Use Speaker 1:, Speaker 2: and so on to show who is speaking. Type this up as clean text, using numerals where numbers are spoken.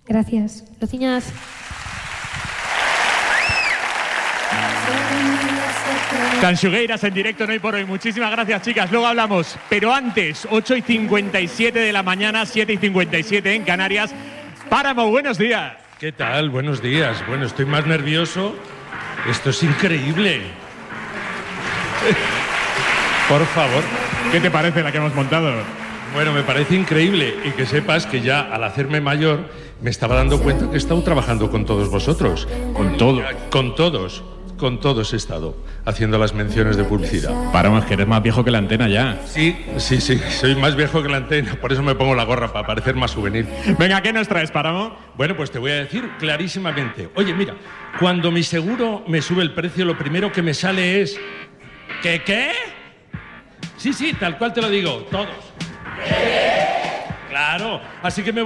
Speaker 1: Gracias. Lociñas.
Speaker 2: Tanxugueiras en directo, no hay por hoy. Muchísimas gracias, chicas. Luego hablamos. Pero antes, 8:57 de la mañana, 7:57 en Canarias. Páramo, buenos días.
Speaker 3: ¿Qué tal? Buenos días. Bueno, estoy más nervioso. Esto es increíble. Por favor.
Speaker 2: ¿Qué te parece la que hemos montado?
Speaker 3: Bueno, me parece increíble. Y que sepas que ya al hacerme mayor me estaba dando cuenta que he estado trabajando con todos vosotros.
Speaker 2: ¿Con todo?
Speaker 3: Con todos he estado haciendo las menciones de publicidad.
Speaker 2: Páramo, es que eres más viejo que la antena ya.
Speaker 3: Sí, soy más viejo que la antena, por eso me pongo la gorra, para parecer más juvenil.
Speaker 2: Venga, ¿qué nos traes, Páramo?
Speaker 3: Bueno, pues te voy a decir clarísimamente. Oye, mira, cuando mi seguro me sube el precio, lo primero que me sale es... ¿Qué? Sí, tal cual te lo digo, todos. Claro, así que me